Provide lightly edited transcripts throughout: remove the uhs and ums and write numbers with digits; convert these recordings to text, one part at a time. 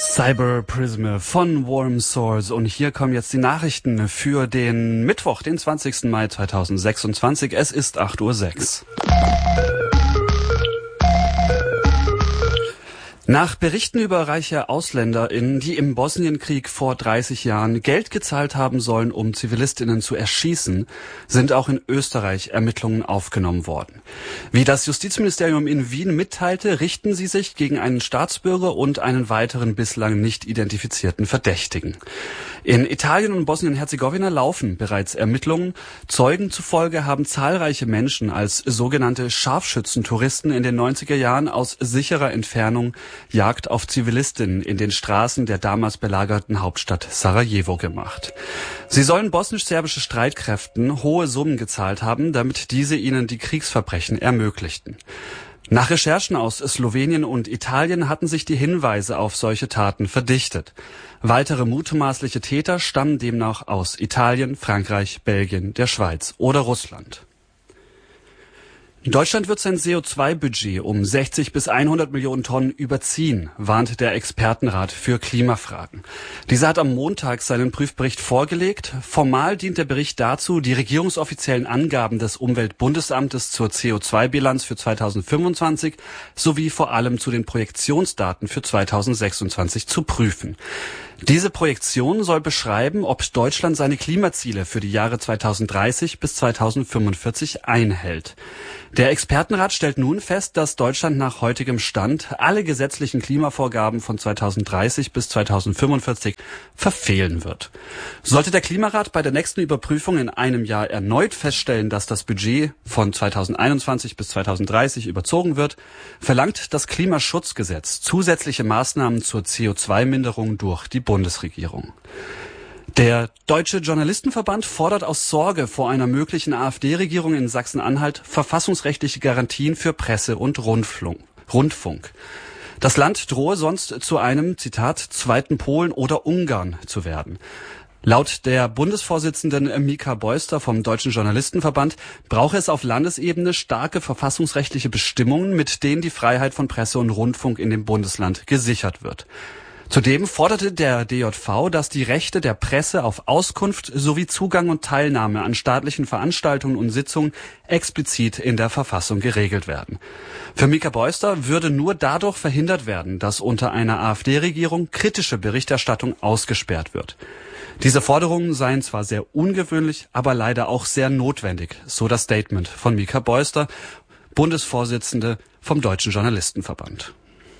Cyber Prism von Warm Source. Und hier kommen jetzt die Nachrichten für den Mittwoch, den 20. Mai 2026. Es ist 8:06 Uhr. Nach Berichten über reiche AusländerInnen, die im Bosnienkrieg vor 30 Jahren Geld gezahlt haben sollen, um ZivilistInnen zu erschießen, sind auch in Österreich Ermittlungen aufgenommen worden. Wie das Justizministerium in Wien mitteilte, richten sie sich gegen einen Staatsbürger und einen weiteren bislang nicht identifizierten Verdächtigen. In Italien und Bosnien-Herzegowina laufen bereits Ermittlungen. Zeugen zufolge haben zahlreiche Menschen als sogenannte Scharfschützentouristen in den 90er Jahren aus sicherer Entfernung Jagd auf Zivilistinnen in den Straßen der damals belagerten Hauptstadt Sarajevo gemacht. Sie sollen bosnisch-serbische Streitkräften hohe Summen gezahlt haben, damit diese ihnen die Kriegsverbrechen ermöglichten. Nach Recherchen aus Slowenien und Italien hatten sich die Hinweise auf solche Taten verdichtet. Weitere mutmaßliche Täter stammen demnach aus Italien, Frankreich, Belgien, der Schweiz oder Russland. Deutschland wird sein CO2-Budget um 60 bis 100 Millionen Tonnen überziehen, warnt der Expertenrat für Klimafragen. Dieser hat am Montag seinen Prüfbericht vorgelegt. Formal dient der Bericht dazu, die regierungsoffiziellen Angaben des Umweltbundesamtes zur CO2-Bilanz für 2025 sowie vor allem zu den Projektionsdaten für 2026 zu prüfen. Diese Projektion soll beschreiben, ob Deutschland seine Klimaziele für die Jahre 2030 bis 2045 einhält. Der Expertenrat stellt nun fest, dass Deutschland nach heutigem Stand alle gesetzlichen Klimavorgaben von 2030 bis 2045 verfehlen wird. Sollte der Klimarat bei der nächsten Überprüfung in einem Jahr erneut feststellen, dass das Budget von 2021 bis 2030 überzogen wird, verlangt das Klimaschutzgesetz zusätzliche Maßnahmen zur CO2-Minderung durch die Bundesregierung. Der Deutsche Journalistenverband fordert aus Sorge vor einer möglichen AfD-Regierung in Sachsen-Anhalt verfassungsrechtliche Garantien für Presse und Rundfunk. Das Land drohe sonst zu einem, Zitat, zweiten Polen oder Ungarn zu werden. Laut der Bundesvorsitzenden Mika Beuster vom Deutschen Journalistenverband brauche es auf Landesebene starke verfassungsrechtliche Bestimmungen, mit denen die Freiheit von Presse und Rundfunk in dem Bundesland gesichert wird. Zudem forderte der DJV, dass die Rechte der Presse auf Auskunft sowie Zugang und Teilnahme an staatlichen Veranstaltungen und Sitzungen explizit in der Verfassung geregelt werden. Für Mika Beuster würde nur dadurch verhindert werden, dass unter einer AfD-Regierung kritische Berichterstattung ausgesperrt wird. Diese Forderungen seien zwar sehr ungewöhnlich, aber leider auch sehr notwendig, so das Statement von Mika Beuster, Bundesvorsitzende vom Deutschen Journalistenverband.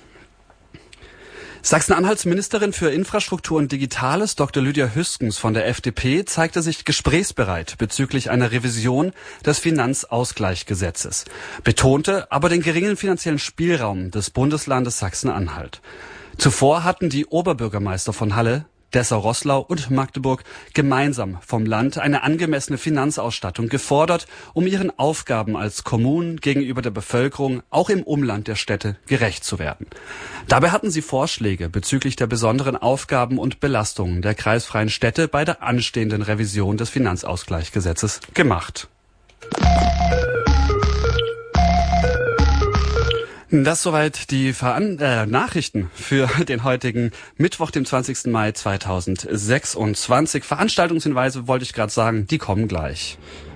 Sachsen-Anhalts Ministerin für Infrastruktur und Digitales, Dr. Lydia Hüskens von der FDP, zeigte sich gesprächsbereit bezüglich einer Revision des Finanzausgleichsgesetzes, betonte aber den geringen finanziellen Spielraum des Bundeslandes Sachsen-Anhalt. Zuvor hatten die Oberbürgermeister von Halle, Dessau-Roßlau und Magdeburg gemeinsam vom Land eine angemessene Finanzausstattung gefordert, um ihren Aufgaben als Kommunen gegenüber der Bevölkerung auch im Umland der Städte gerecht zu werden. Dabei hatten sie Vorschläge bezüglich der besonderen Aufgaben und Belastungen der kreisfreien Städte bei der anstehenden Revision des Finanzausgleichsgesetzes gemacht. Das soweit die Nachrichten für den heutigen Mittwoch, dem 20. Mai 2026. Veranstaltungshinweise wollte ich gerade sagen, die kommen gleich.